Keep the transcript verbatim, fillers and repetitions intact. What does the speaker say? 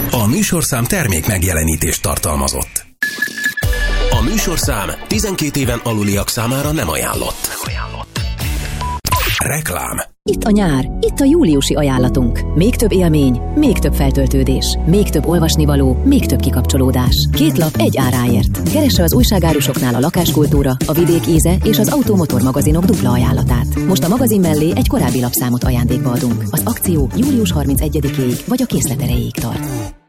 A műsorszám termék megjelenítést tartalmazott. A műsorszám tizenkét éven aluliak számára nem ajánlott. Reklám. Itt a nyár, itt a júliusi ajánlatunk. Még több élmény, még több feltöltődés, még több olvasnivaló, még több kikapcsolódás. Két lap egy áráért. Keresse az újságárusoknál a lakáskultúra, a vidék íze és az automotor magazinok dupla ajánlatát. Most a magazin mellé egy korábbi lapszámot ajándékba adunk. Az akció július harmincegyedikéig vagy a készlet erejéig tart.